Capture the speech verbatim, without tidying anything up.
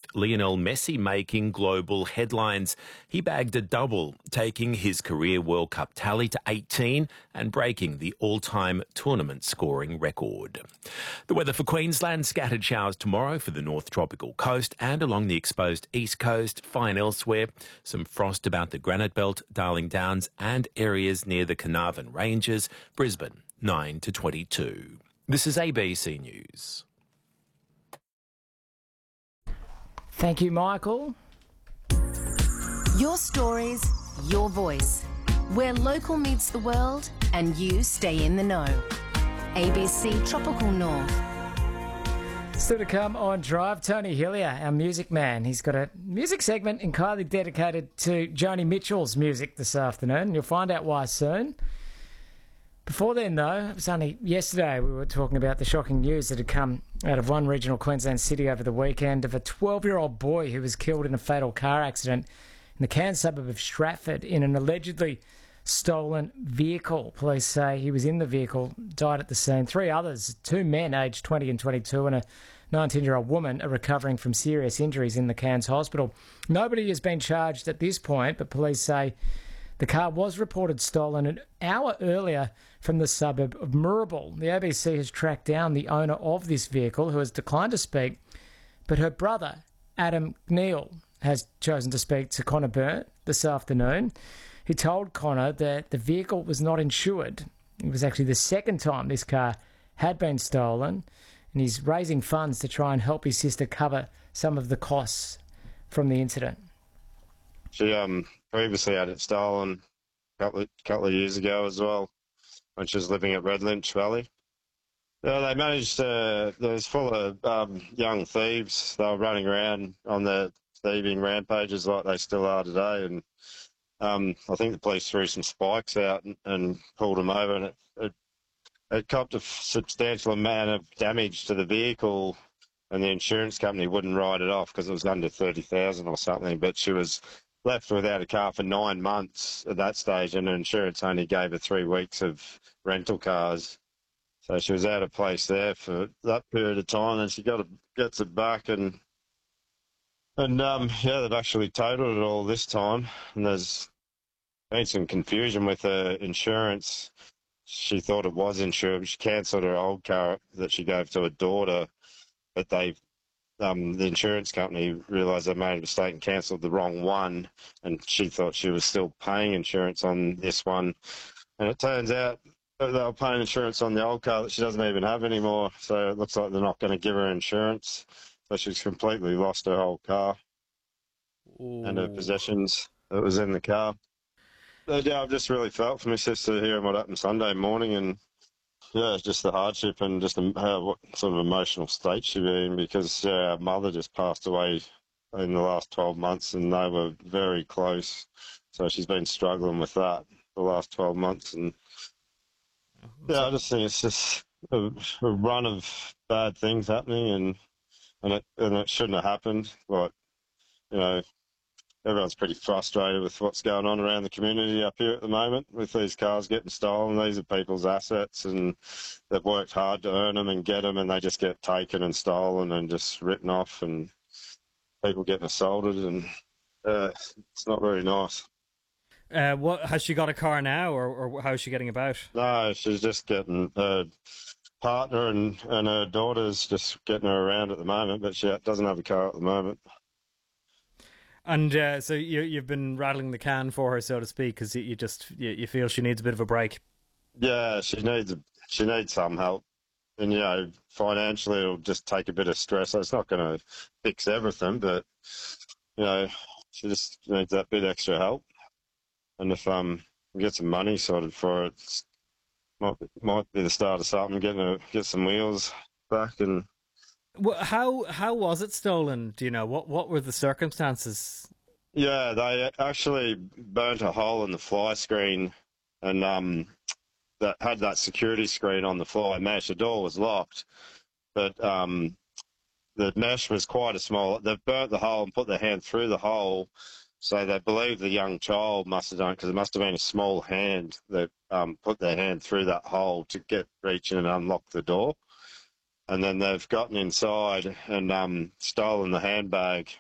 Lionel Messi making global headlines. He bagged a double, taking his career World Cup tally to eighteen and breaking the all-time tournament scoring record. The weather for Queensland: scattered showers tomorrow for the North Tropical Coast and along the exposed East Coast, fine elsewhere. Some frost about the Granite Belt, Darling Downs and areas near the Carnarvon Ranges. Brisbane, nine to twenty-two. This is A B C News. Thank you, Michael. Your stories, your voice. Where local meets the world and you stay in the know. A B C Tropical North. Still to come on Drive, Tony Hillier, our music man. He's got a music segment entirely dedicated to Joni Mitchell's music this afternoon. You'll find out why soon. Before then, though, it was only yesterday we were talking about the shocking news that had come out of one regional Queensland city over the weekend of a twelve-year-old boy who was killed in a fatal car accident in the Cairns suburb of Stratford in an allegedly stolen vehicle. Police say he was in the vehicle, died at the scene. Three others, two men aged twenty and twenty-two and a nineteen-year-old woman, are recovering from serious injuries in the Cairns hospital. Nobody has been charged at this point, but police say the car was reported stolen an hour earlier from the suburb of Moorabool. The A B C has tracked down the owner of this vehicle, who has declined to speak, but her brother, Adam Neal, has chosen to speak to Connor Burt this afternoon. He told Connor that the vehicle was not insured. It was actually the second time this car had been stolen, and he's raising funds to try and help his sister cover some of the costs from the incident. She um previously had it stolen a couple of, couple of years ago as well, when she was living at Red Lynch Valley. Yeah, they managed to, it was full of um, young thieves. They were running around on their thieving rampages like they still are today. And um, I think the police threw some spikes out and, and pulled them over. And it, it, it copped a substantial amount of damage to the vehicle, and the insurance company wouldn't write it off because it was under thirty thousand dollars or something. But she was left without a car for nine months at that stage, and insurance only gave her three weeks of rental cars. So she was out of place there for that period of time, and she got it, gets it back, and and um, yeah, they've actually totaled it all this time, and there's been some confusion with her insurance. She thought it was insured. She cancelled her old car that she gave to her daughter, but they Um, the insurance company realised they made a mistake and cancelled the wrong one, and she thought she was still paying insurance on this one. And it turns out that they were paying insurance on the old car that she doesn't even have anymore, so it looks like they're not going to give her insurance. So she's completely lost her whole car Ooh. and her possessions that was in the car. So, yeah, I've just really felt for my sister hearing what happened Sunday morning, and yeah, it's just the hardship and just how, what sort of emotional state she'd be in, because uh, her mother just passed away in the last twelve months, and they were very close. So she's been struggling with that the last twelve months. And yeah, I just think it's just a, a run of bad things happening, and and it, and it shouldn't have happened. Like, you know, everyone's pretty frustrated with what's going on around the community up here at the moment with these cars getting stolen. These are people's assets, and they've worked hard to earn them and get them, and they just get taken and stolen and just written off, and people getting assaulted, and uh, it's not very nice. Uh, what has she got a car now, or, or how is she getting about? No, she's just getting her partner and, and her daughter's just getting her around at the moment, but she doesn't have a car at the moment. And uh, so you, you've been rattling the can for her, so to speak, because you, you just you, you feel she needs a bit of a break. Yeah, she needs she needs some help, and you know, financially it'll just take a bit of stress. So it's not going to fix everything, but you know, she just needs that bit extra help. And if um we get some money sorted for it, it's, might be, might be the start of something. Getting her, get some wheels back. And well, how how was it stolen? Do you know what what were the circumstances? Yeah, they actually burnt a hole in the fly screen, and um that had that security screen on the fly mesh. The door was locked, but um the mesh was quite a small. They've burnt the hole and put their hand through the hole. So they believe the young child must have done it, because it must have been a small hand that um, put their hand through that hole to get reach in and unlock the door. And then they've gotten inside and um, stolen the handbag